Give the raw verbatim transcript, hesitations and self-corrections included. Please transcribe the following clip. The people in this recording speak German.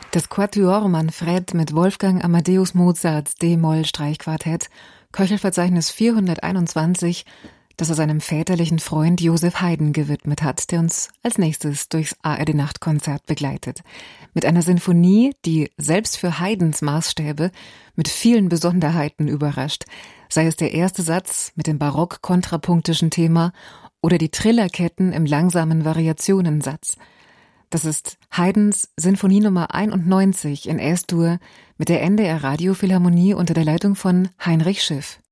Das Quatuor Manfred mit Wolfgang Amadeus Mozarts D-Moll-Streichquartett, Köchelverzeichnis vierhunderteinundzwanzig, das er seinem väterlichen Freund Joseph Haydn gewidmet hat, der uns als nächstes durchs A R D-Nachtkonzert begleitet. Mit einer Sinfonie, die selbst für Haydns Maßstäbe mit vielen Besonderheiten überrascht, sei es der erste Satz mit dem barock-kontrapunktischen Thema oder die Trillerketten im langsamen Variationensatz. Das ist Haydns Sinfonie Nummer einundneunzig in Es-Dur mit der N D R Radiophilharmonie unter der Leitung von Heinrich Schiff.